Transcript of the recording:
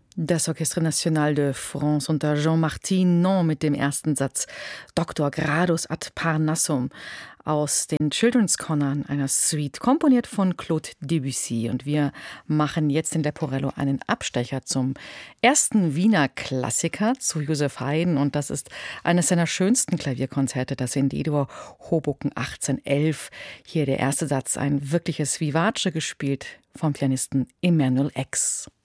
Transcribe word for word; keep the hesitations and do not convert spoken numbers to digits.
Das Orchestre National de France unter Jean-Martin Non mit dem ersten Satz Doctor Gradus ad Parnassum aus den Children's Cornern einer Suite, komponiert von Claude Debussy. Und wir machen jetzt in Leporello einen Abstecher zum ersten Wiener Klassiker, zu Joseph Haydn. Und das ist eines seiner schönsten Klavierkonzerte, das in D-Dur, Hoboken achtzehnhundertelf. Hier der erste Satz, ein wirkliches Vivace, gespielt vom Pianisten Emanuel X.